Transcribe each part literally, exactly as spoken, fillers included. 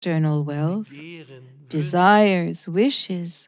external wealth, desires, wishes,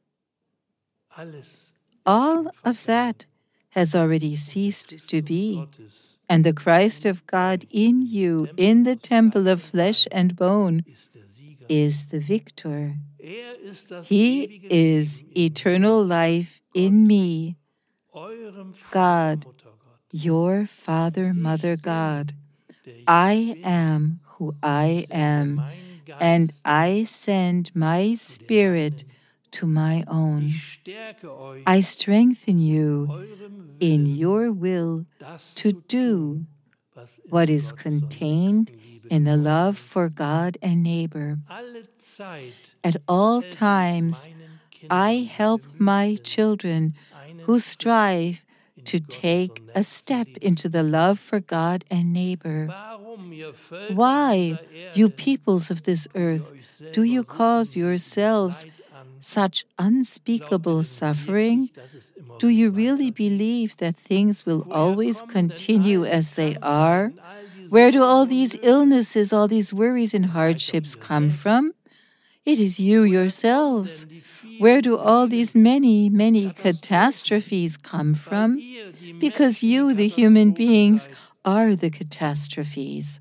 all of that has already ceased to be. And the Christ of God in you, in the temple of flesh and bone, is the victor. He is eternal life in me, God, your Father, Mother God. I am who I am, and I send my Spirit to my own. I strengthen you in your will to do what is contained in the love for God and neighbor. At all times, I help my children who strive to take a step into the love for God and neighbor. Why, you peoples of this earth, do you cause yourselves such unspeakable suffering? Do you really believe that things will always continue as they are? Where do all these illnesses, all these worries and hardships come from? It is you yourselves. Where do all these many, many catastrophes come from? Because you, the human beings, are the catastrophes.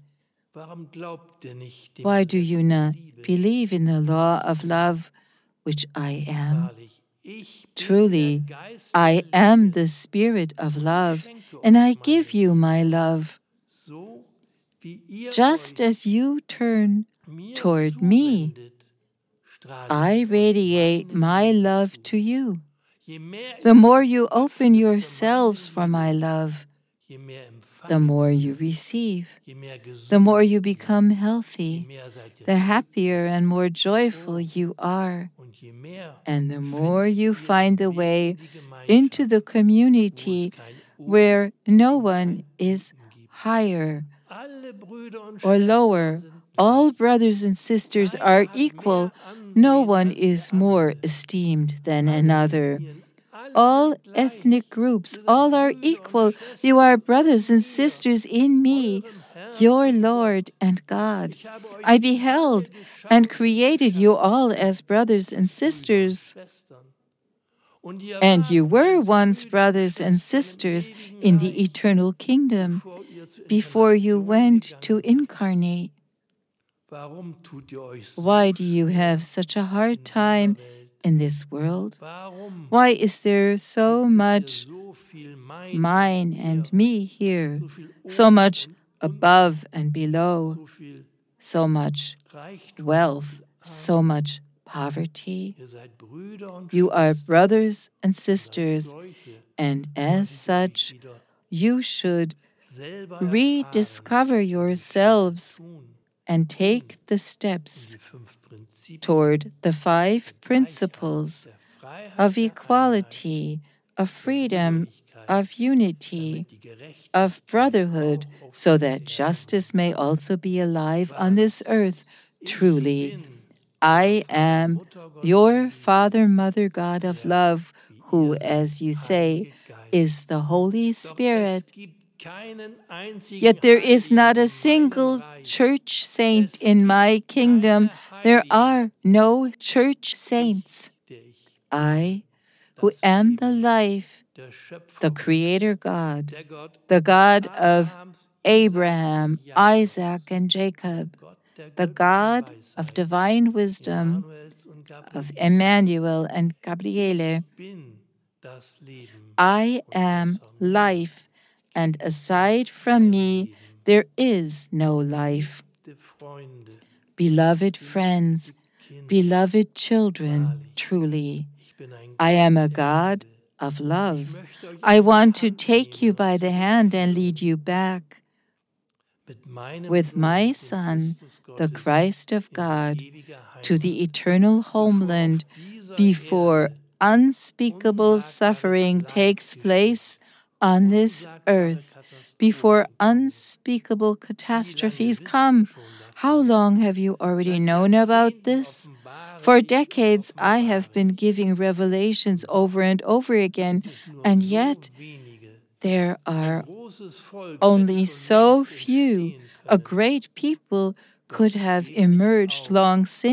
Why do you not believe in the law of love, which I am? Truly, I am the Spirit of love, and I give you my love. Just as you turn toward me, I radiate my love to you. The more you open yourselves for my love, the more you receive, the more you become healthy, the happier and more joyful you are, and the more you find the way into the community where no one is higher or lower. All brothers and sisters are equal. No one is more esteemed than another. All ethnic groups, all are equal. You are brothers and sisters in me, your Lord and God. I beheld and created you all as brothers and sisters. And you were once brothers and sisters in the eternal kingdom before you went to incarnate. Why do you have such a hard time in this world? Why is there so much mine and me here, so much above and below, so much wealth, so much poverty? You are brothers and sisters, and as such, you should rediscover yourselves and take the steps toward the five principles of equality, of freedom, of unity, of brotherhood, so that justice may also be alive on this earth. Truly, I am your Father, Mother, God of love, who, as you say, is the Holy Spirit. Yet there is not a single church saint in my kingdom. There are no church saints. I, who am the life, the Creator God, the God of Abraham, Isaac, and Jacob, the God of divine wisdom, of Emmanuel and Gabriele. I am life, and aside from me, there is no life. Beloved friends, beloved children, truly, I am a God of love. I want to take you by the hand and lead you back. With my Son, the Christ of God, to the eternal homeland before unspeakable suffering takes place on this earth, before unspeakable catastrophes come. How long have you already known about this? For decades, I have been giving revelations over and over again, and yet there are only so few, a great people could have emerged long since.